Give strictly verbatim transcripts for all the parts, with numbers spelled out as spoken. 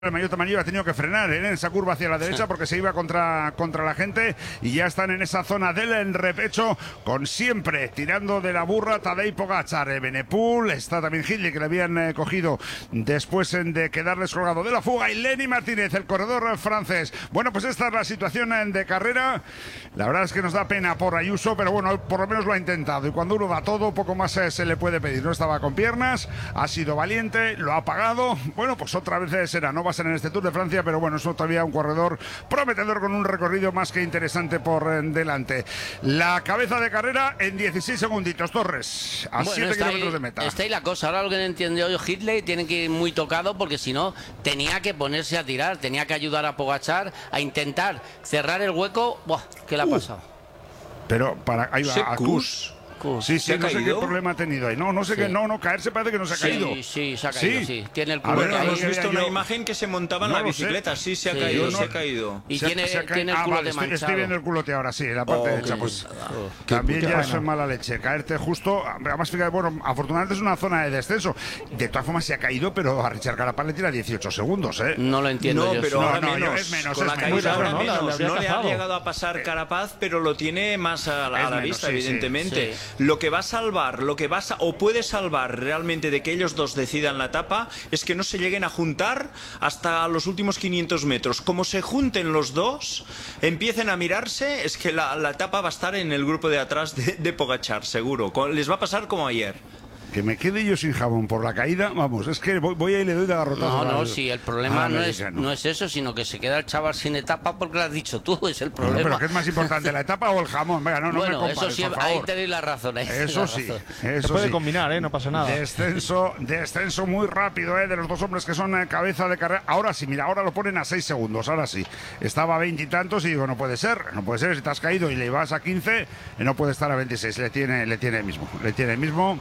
El Maillot amarillo ha tenido que frenar en esa curva hacia la derecha porque se iba contra, contra la gente y ya están en esa zona del repecho con siempre tirando de la burra Tadej Pogačar. Benepul, está también Hindley que le habían eh, cogido después eh, de quedarles colgado de la fuga, y Lenny Martínez, el corredor francés. Bueno, pues esta es la situación eh, de carrera. La verdad es que nos da pena por Ayuso, pero bueno, por lo menos lo ha intentado y cuando uno da todo, poco más eh, se le puede pedir. No estaba con piernas, ha sido valiente, lo ha pagado. Bueno, pues otra vez eh, será, no va a ser en este Tour de Francia, pero bueno, es todavía un corredor prometedor con un recorrido más que interesante por eh, delante. La cabeza de carrera en dieciséis segunditos, Torres, a bueno, siete kilómetros ahí, de meta. Está ahí la cosa. Ahora lo que no entiendo yo, Hindley tiene que ir muy tocado porque si no, tenía que ponerse a tirar, tenía que ayudar a Pogačar a intentar cerrar el hueco. Buah, ¿qué le ha uh, pasado? Pero para ahí va a Kuss. Sí, sí, no sé qué problema ha tenido ahí. No, no sé sí. qué, no, no, caerse parece que no se ha sí, caído. Sí, sí, se ha caído, sí. sí. Tiene el culo. A ver, hemos visto una yo... imagen que se montaba en no la bicicleta. Sé. Sí, se ha sí, caído, no... se ha caído. Y se tiene, se tiene el ah, culote vale, manchado. Estoy, estoy viendo el culote ahora, sí, en la parte oh, derecha. Pues oh, también ya bueno. es mala leche. Caerte justo, además, fíjate, bueno, afortunadamente es una zona de descenso. De todas formas se ha caído, pero a Richard Carapaz le tira dieciocho segundos, ¿eh? No lo entiendo no, yo. pero no, ahora no, menos. es menos. Con es la caída ahora menos. No le ha llegado a pasar Carapaz, pero lo tiene más a la, a la vista, evidentemente. Lo que va a salvar, lo que va a o puede salvar realmente de que ellos dos decidan la etapa es que no se lleguen a juntar hasta los últimos quinientos metros. Como se junten los dos, empiecen a mirarse, es que la, la etapa va a estar en el grupo de atrás de, de Pogačar, seguro. Les va a pasar como ayer. Que me quede yo sin jabón por la caída, vamos, es que voy, voy ahí y le doy de garrotazo. No, no, sí, el problema no es, no es eso, sino que se queda el chaval sin etapa porque lo has dicho tú, es el problema. No, pero ¿qué es más importante, la etapa o el jamón? Venga, no, no bueno, me compares, eso sí, por favor. ahí tenéis la razón. Ahí eso la sí, razón. eso se puede sí. combinar, ¿eh? No pasa nada. Descenso, descenso muy rápido, ¿eh? De los dos hombres que son eh, cabeza de carrera. Ahora sí, mira, ahora lo ponen a seis segundos, ahora sí. Estaba a veinte y tantos y digo, no puede ser, no puede ser, si te has caído y le vas a quince, no puede estar a veintiséis, le tiene, le tiene el mismo, le tiene el mismo.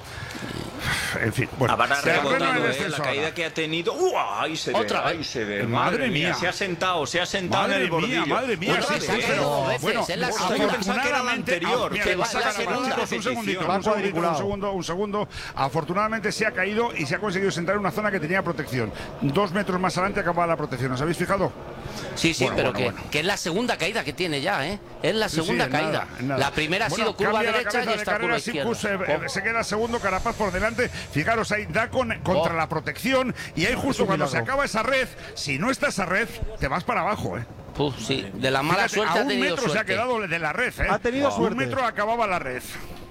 En fin, bueno. Habrá rebotado, eh, la caída que ha tenido. ¡Uh! Ahí se ve, otra ahí se ve. Madre, madre mía. Se ha sentado, se ha sentado madre en el bordillo. Mía, madre mía, otra sí, vez. sí, pero, veces, bueno, es la yo pensaba que era la anterior. Mira, que va a la segunda un segundito, un segundito, un segundo, un segundo. Afortunadamente se ha caído y se ha conseguido sentar en una zona que tenía protección. Dos metros más adelante acababa la protección. ¿Os habéis fijado? Sí, sí, bueno, pero bueno, que, bueno. que es la segunda caída que tiene ya, ¿eh? Es la segunda sí, sí, caída. Nada, nada. La primera bueno, ha sido curva derecha la y esta curva sí, izquierda. se, eh, se queda segundo, Carapaz por delante. Fijaros, ahí da con, contra oh. la protección y ahí justo cuando se acaba esa red, si no está esa red, te vas para abajo, ¿eh? Uf, sí, de la mala Fíjate, suerte a ha tenido un metro suerte. se ha quedado de la red, ¿eh? Ha tenido a suerte. un metro acababa la red.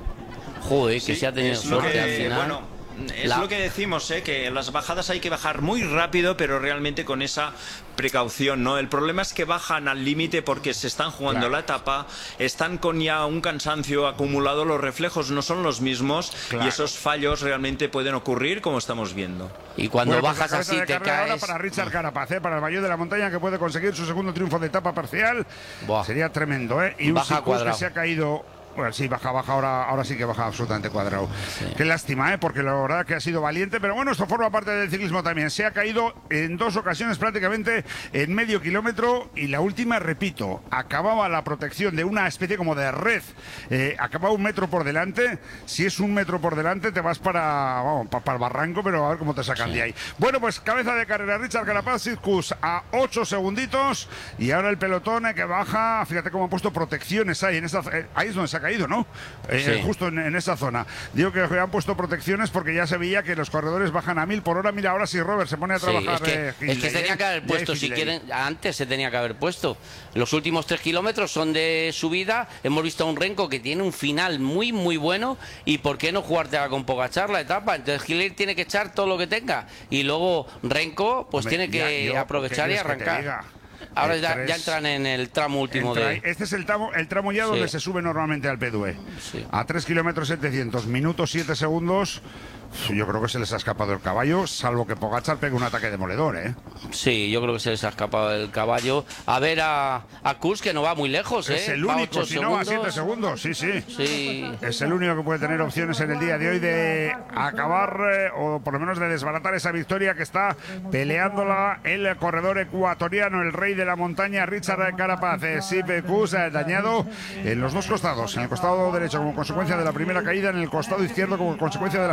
Joder, que sí, se ha tenido suerte que, al final. Bueno, es la... lo que decimos, ¿eh? Que en las bajadas hay que bajar muy rápido, pero realmente con esa precaución, ¿no? El problema es que bajan al límite porque se están jugando claro. la etapa, están con ya un cansancio acumulado, los reflejos no son los mismos claro. y esos fallos realmente pueden ocurrir como estamos viendo. Y cuando bueno, bajas pues así te caes... Ahora para Richard Carapaz, ¿eh? Para el Maillot de la Montaña, que puede conseguir su segundo triunfo de etapa parcial. Buah. Sería tremendo, ¿eh? Y baja un que se ha caído... Bueno, sí, baja, baja, ahora, ahora sí que baja absolutamente cuadrado. Sí. Qué lástima, ¿eh? Porque la verdad que ha sido valiente, pero bueno, esto forma parte del ciclismo también. Se ha caído en dos ocasiones prácticamente en medio kilómetro y la última, repito, acababa la protección de una especie como de red. Eh, acababa un metro por delante. Si es un metro por delante, te vas para, vamos, para, para el barranco, pero a ver cómo te sacan sí. de ahí. Bueno, pues cabeza de carrera, Richard Carapaz, Circus a ocho segunditos y ahora el pelotón eh, que baja. Fíjate cómo han puesto protecciones ahí. En esta, eh, ahí es donde se ha caído, ¿no? Eh, sí. Justo en, en esa zona. Digo que han puesto protecciones porque ya se veía que los corredores bajan a mil por hora. Mira, ahora sí Robert se pone a trabajar. Sí, es, que, eh, Hindley, es que se tenía que haber puesto, si quieren, antes se tenía que haber puesto. Los últimos tres kilómetros son de subida. Hemos visto a un Renko que tiene un final muy, muy bueno. ¿Y por qué no jugarte con Pogačar la etapa? Entonces Hindley tiene que echar todo lo que tenga. Y luego Renko, pues Hombre, tiene que ya, yo, aprovechar y arrancar. Ahora ya, ya entran en el tramo último Entra, de... Este es el tramo, el tramo ya sí. donde se sube normalmente al P D U E. Sí. A tres kilómetros setecientos, minutos siete segundos. Yo creo que se les ha escapado el caballo, salvo que Pogačar pegue un ataque demoledor, ¿eh? Sí, yo creo que se les ha escapado el caballo. A ver a, a Kuss, que no va muy lejos, ¿eh? Es el único, si no va a siete segundos, sí, sí, sí. Es el único que puede tener opciones en el día de hoy de acabar, eh, o por lo menos de desbaratar esa victoria que está peleándola el corredor ecuatoriano, el rey de la montaña, Richard Carapaz. Eh, Sepp Kuss eh, dañado en los dos costados, en el costado derecho como consecuencia de la primera caída, en el costado izquierdo como consecuencia de la segunda.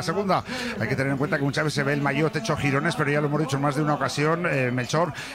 Hay que tener en cuenta que muchas veces se ve el maillot hecho girones, pero ya lo hemos dicho en más de una ocasión, eh, Melchor,